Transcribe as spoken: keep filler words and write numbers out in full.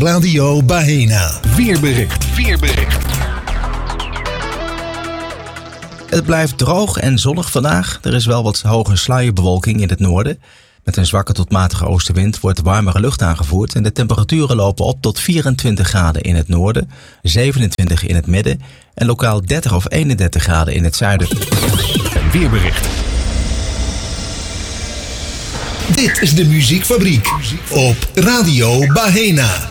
Radio Baena. Weerbericht. Weerbericht. Het blijft droog en zonnig vandaag. Er is wel wat hoge sluierbewolking in het noorden. Met een zwakke tot matige oostenwind wordt warmere lucht aangevoerd en de temperaturen lopen op tot vierentwintig graden in het noorden, zevenentwintig in het midden en lokaal dertig of eenendertig graden in het zuiden. Een weerbericht. Dit is de Muziekfabriek op Radio Baena.